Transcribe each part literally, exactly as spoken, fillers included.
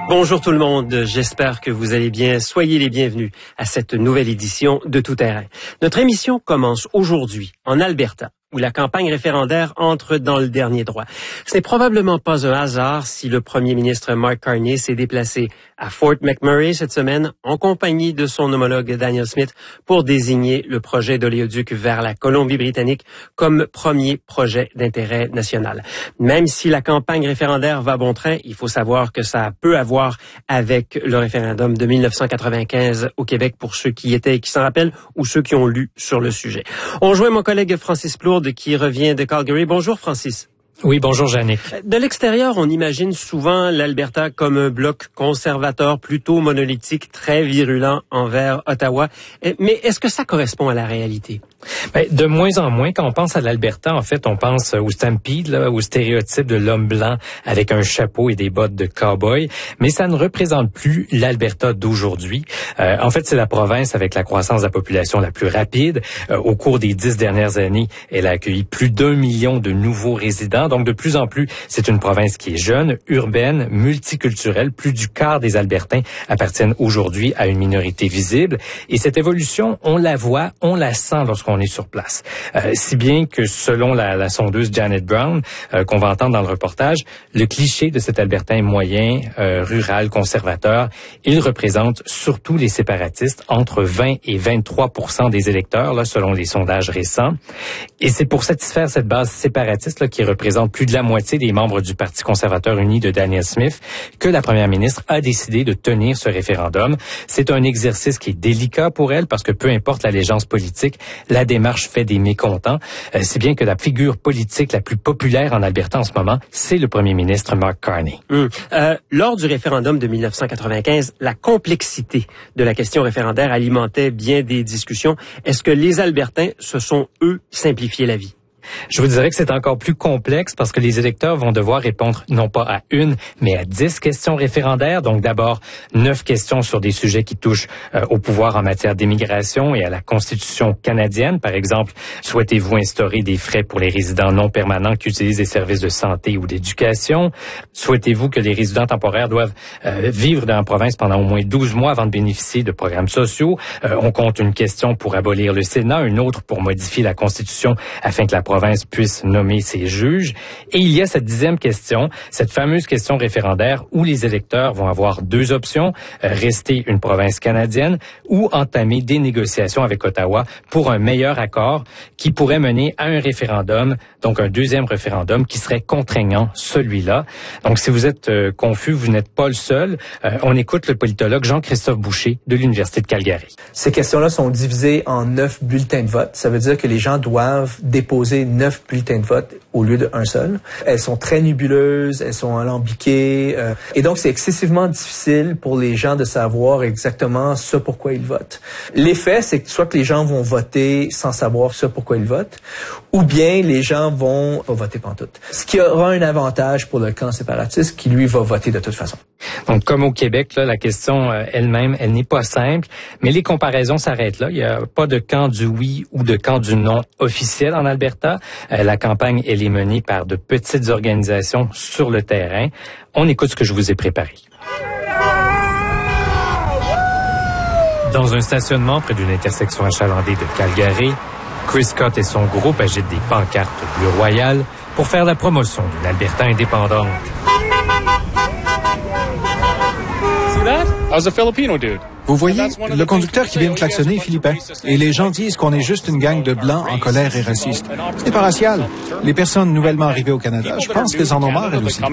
Bonjour tout le monde, j'espère que vous allez bien. Soyez les bienvenus à cette nouvelle édition de Tout Terrain. Notre émission commence aujourd'hui en Alberta, où la campagne référendaire entre dans le dernier droit. Ce n'est probablement pas un hasard si le premier ministre Mark Carney s'est déplacé à Fort McMurray cette semaine en compagnie de son homologue Danielle Smith pour désigner le projet d'oléoduc vers la Colombie-Britannique comme premier projet d'intérêt national. Même si la campagne référendaire va bon train, il faut savoir que ça a peu à voir avec le référendum de dix-neuf cent quatre-vingt-quinze au Québec pour ceux qui étaient et qui s'en rappellent ou ceux qui ont lu sur le sujet. On joint mon collègue Francis Plourde qui revient de Calgary. Bonjour Francis. Oui, bonjour Jannick. De l'extérieur, on imagine souvent l'Alberta comme un bloc conservateur plutôt monolithique, très virulent envers Ottawa. Mais est-ce que ça correspond à la réalité? Ben, de moins en moins, quand on pense à l'Alberta, en fait, on pense au Stampede, là, au stéréotype de l'homme blanc avec un chapeau et des bottes de cow-boy. Mais ça ne représente plus l'Alberta d'aujourd'hui. Euh, en fait, c'est la province avec la croissance de la population la plus rapide. Euh, au cours des dix dernières années, elle a accueilli plus d'un million de nouveaux résidents. Donc, de plus en plus, c'est une province qui est jeune, urbaine, multiculturelle. Plus du quart des Albertains appartiennent aujourd'hui à une minorité visible. Et cette évolution, on la voit, on la sent lorsqu'on est sur place. Euh, si bien que selon la, la sondeuse Janet Brown, euh, qu'on va entendre dans le reportage, le cliché de cet Albertain moyen, euh, rural, conservateur, il représente surtout les séparatistes, entre vingt et vingt-trois pour cent des électeurs, là, selon les sondages récents. Et c'est pour satisfaire cette base séparatiste là, qui représente plus de la moitié des membres du Parti conservateur uni de Danielle Smith que la première ministre a décidé de tenir ce référendum. C'est un exercice qui est délicat pour elle parce que peu importe l'allégeance politique, la démarche fait des mécontents. Euh, si bien que la figure politique la plus populaire en Alberta en ce moment, c'est le premier ministre Mark Carney. Hum. Euh, lors du référendum de dix-neuf cent quatre-vingt-quinze, la complexité de la question référendaire alimentait bien des discussions. Est-ce que les Albertains se sont, eux, simplifié la vie? Je vous dirais que c'est encore plus complexe parce que les électeurs vont devoir répondre non pas à une, mais à dix questions référendaires. Donc d'abord, neuf questions sur des sujets qui touchent euh, au pouvoir en matière d'immigration et à la Constitution canadienne. Par exemple, souhaitez-vous instaurer des frais pour les résidents non permanents qui utilisent des services de santé ou d'éducation? Souhaitez-vous que les résidents temporaires doivent euh, vivre dans la province pendant au moins douze mois avant de bénéficier de programmes sociaux? Euh, on compte une question pour abolir le Sénat, une autre pour modifier la Constitution afin que la province puisse nommer ses juges. Et il y a cette dixième question, cette fameuse question référendaire où les électeurs vont avoir deux options, euh, rester une province canadienne ou entamer des négociations avec Ottawa pour un meilleur accord qui pourrait mener à un référendum, donc un deuxième référendum qui serait contraignant, celui-là. Donc si vous êtes euh, confus, vous n'êtes pas le seul. Euh, on écoute le politologue Jean-Christophe Boucher de l'Université de Calgary. Ces questions-là sont divisées en neuf bulletins de vote. Ça veut dire que les gens doivent déposer neuf bulletins de vote au lieu d'un seul. Elles sont très nébuleuses, elles sont alambiquées, euh, et donc c'est excessivement difficile pour les gens de savoir exactement ce pourquoi ils votent. L'effet, c'est que soit que les gens vont voter sans savoir ce pourquoi ils votent, ou bien les gens vont pas voter pantoute. Ce qui aura un avantage pour le camp séparatiste qui, lui, va voter de toute façon. Donc, comme au Québec, là, la question euh, elle-même, elle n'est pas simple, mais les comparaisons s'arrêtent là. Il n'y a pas de camp du oui ou de camp du non officiel en Alberta. Euh, la campagne, elle est menée par de petites organisations sur le terrain. On écoute ce que je vous ai préparé. Dans un stationnement près d'une intersection achalandée de Calgary, Chris Scott et son groupe agitent des pancartes bleu royal pour faire la promotion d'une Alberta indépendante. Vous voyez, le conducteur qui vient de klaxonner est philippin. Et les gens disent qu'on est juste une gang de blancs en colère et racistes. Ce n'est pas racial. Les personnes nouvellement arrivées au Canada, je pense qu'elles en ont marre, elles aussi.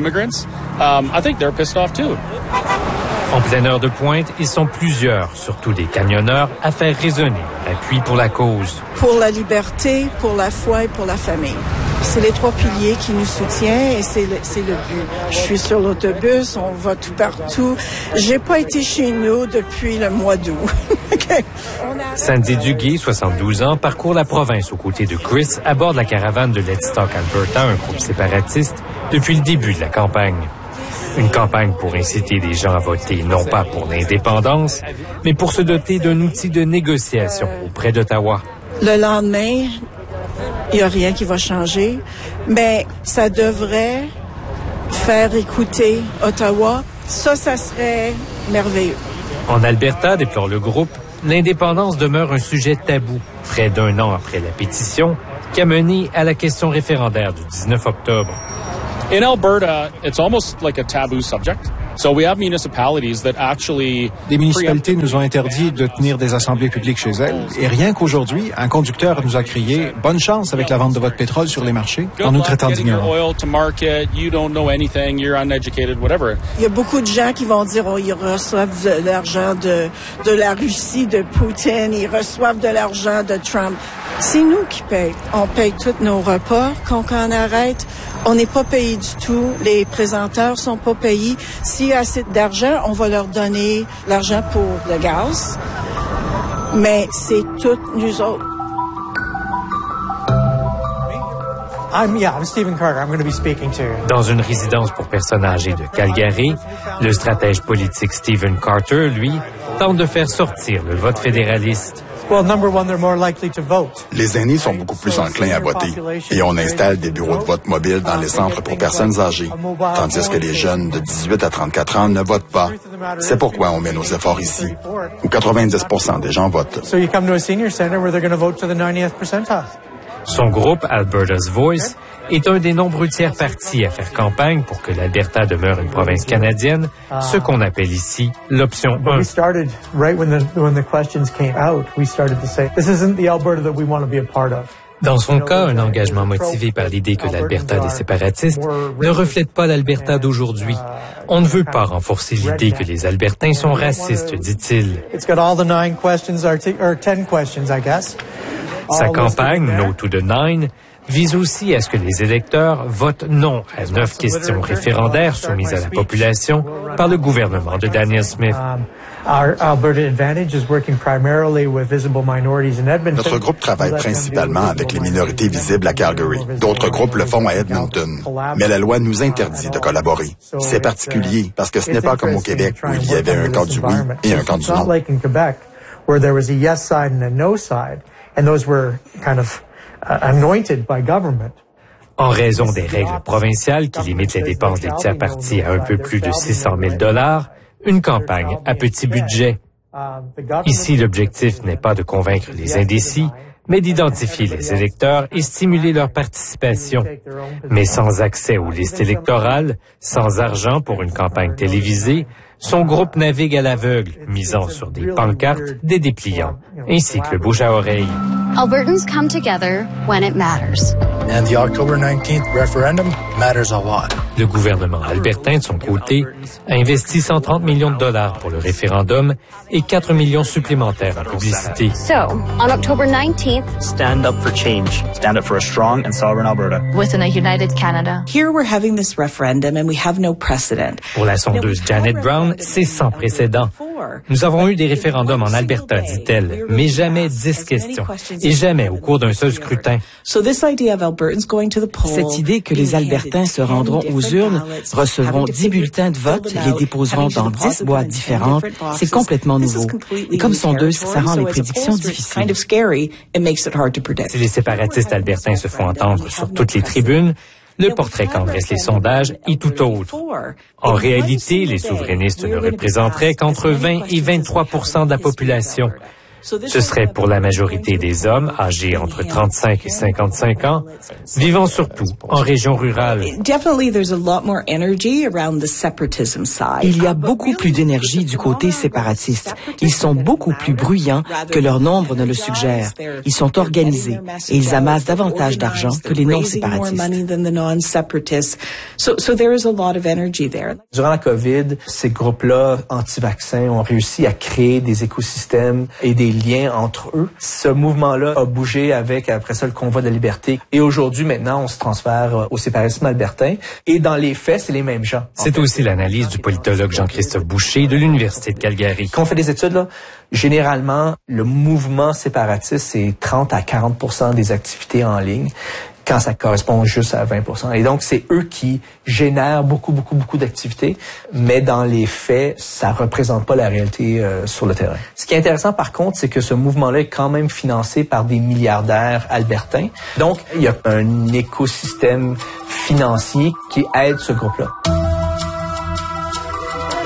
En pleine heure de pointe, ils sont plusieurs, surtout des camionneurs, à faire résonner leur appui pour la cause. Pour la liberté, pour la foi et pour la famille. C'est les trois piliers qui nous soutiennent et c'est le, c'est le but. Je suis sur l'autobus, on va tout partout. J'ai pas été chez nous depuis le mois d'août. Okay. Sandy Duguay, soixante-douze ans, parcourt la province aux côtés de Chris à bord de la caravane de Let's Talk Alberta, un groupe séparatiste, depuis le début de la campagne. Une campagne pour inciter les gens à voter non pas pour l'indépendance, mais pour se doter d'un outil de négociation auprès d'Ottawa. Le lendemain, il n'y a rien qui va changer, mais ça devrait faire écouter Ottawa Ça, ça serait merveilleux. En Alberta, déplore le groupe, l'indépendance demeure un sujet tabou, près d'un an après la pétition qui a mené à la question référendaire du dix-neuf octobre. In Alberta, it's almost like a taboo subject. So we have municipalities that actually... Des municipalités nous ont interdit de tenir des assemblées publiques chez elles. Et rien qu'aujourd'hui, un conducteur nous a crié « Bonne chance avec la vente de votre pétrole sur les marchés » en nous traitant d'ignorants. Il y a beaucoup de gens qui vont dire « Oh, ils reçoivent de l'argent de, de la Russie, de Poutine, ils reçoivent de l'argent de Trump. » C'est nous qui payons. On paye tous nos repas. Quand on arrête, on n'est pas payé du tout. Les présenteurs sont pas payés. S'il y a assez d'argent, on va leur donner l'argent pour le gaz. Mais c'est toutes nous autres. I'm, yeah, I'm Stephen Carter. I'm going to be speaking to you. Dans une résidence pour personnes âgées de Calgary, le stratège politique Stephen Carter, lui, tente de faire sortir le vote fédéraliste. Well, number one, they're more likely to vote. Les aînés sont beaucoup plus enclins à voter et on installe des bureaux de vote mobiles dans les centres pour personnes âgées, tandis que les jeunes de dix-huit à trente-quatre ans ne votent pas. C'est pourquoi on met nos efforts ici, où quatre-vingt-dix pour cent des gens votent. So you come to a senior center where they're going to vote to the ninetieth percentile. Son groupe, Alberta's Voice, est un des nombreux tiers partis à faire campagne pour que l'Alberta demeure une province canadienne, ce qu'on appelle ici l'option un. We started right when the when the questions came out, we started to say this isn't the Alberta that we want to be a part of. Dans son cas, un engagement motivé par l'idée que l'Alberta des séparatistes ne reflète pas l'Alberta d'aujourd'hui. On ne veut pas renforcer l'idée que les Albertains sont racistes, dit-il. It's got all the nine questions or ten questions, I guess. Sa campagne, No to the Nine, vise aussi à ce que les électeurs votent non à neuf questions référendaires soumises à la population par le gouvernement de Danielle Smith. Notre groupe travaille principalement avec les minorités visibles à Calgary. D'autres groupes le font à Edmonton. Mais la loi nous interdit de collaborer. C'est particulier parce que ce n'est pas comme au Québec où il y avait un camp du oui et un camp du non. And those were kind of uh, anointed by government. En raison des règles provinciales qui limitent les dépenses des tiers partis à un peu plus de six cent mille dollars, une campagne à petit budget. Ici, l'objectif n'est pas de convaincre les indécis, mais d'identifier les électeurs et stimuler leur participation. Mais sans accès aux listes électorales, sans argent pour une campagne télévisée, son groupe navigue à l'aveugle, misant sur des pancartes, des dépliants, ainsi que le bouche à oreille. Albertans come together when it matters. And the October nineteenth referendum matters a lot. Le gouvernement albertain, de son côté, a investi cent trente millions de dollars pour le référendum et quatre millions supplémentaires en publicité. So, on October nineteenth, stand up for change. Stand up for a strong and sovereign Alberta. Within a united Canada. Here we're having this referendum and we have no precedent. Pour la sondeuse Janet Brown, c'est sans précédent. Nous avons eu des référendums en Alberta, dit-elle, mais jamais dix questions, et jamais au cours d'un seul scrutin. Cette idée que les Albertains se rendront aux urnes, recevront dix bulletins de vote, les déposeront dans dix boîtes différentes, c'est complètement nouveau. Et comme sondeuse, ça rend les prédictions difficiles. Si les séparatistes albertains se font entendre sur toutes les tribunes, le portrait qu'en dressent les sondages est tout autre. En réalité, les souverainistes ne représenteraient qu'entre vingt et vingt-trois pour cent de la population. Ce serait pour la majorité des hommes âgés entre trente-cinq et cinquante-cinq ans, vivant surtout en région rurale. Il y a beaucoup plus d'énergie du côté séparatiste. Ils sont beaucoup plus bruyants que leur nombre ne le suggère. Ils sont organisés et ils amassent davantage d'argent que les non-séparatistes. Durant la COVID, ces groupes-là anti-vaccins ont réussi à créer des écosystèmes et des liens entre eux. Ce mouvement-là a bougé avec, après ça, le convoi de la liberté. Et aujourd'hui, maintenant, on se transfère au séparatisme albertain. Et dans les faits, c'est les mêmes gens. C'est aussi l'analyse du politologue Jean-Christophe Boucher de l'Université de Calgary. Quand on fait des études, là, généralement, le mouvement séparatiste, c'est trente à quarante pour cent des activités en ligne, quand ça correspond juste à vingt pour cent. Et donc, c'est eux qui génèrent beaucoup, beaucoup, beaucoup d'activités, mais dans les faits, ça représente pas la réalité euh, sur le terrain. Ce qui est intéressant, par contre, c'est que ce mouvement-là est quand même financé par des milliardaires albertains. Donc, il y a un écosystème financier qui aide ce groupe-là.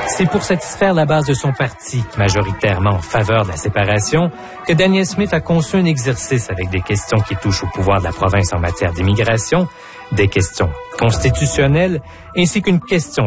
C'est pour satisfaire la base de son parti, majoritairement en faveur de la séparation, que Daniel Smith a conçu un exercice avec des questions qui touchent au pouvoir de la province en matière d'immigration, des questions constitutionnelles, ainsi qu'une question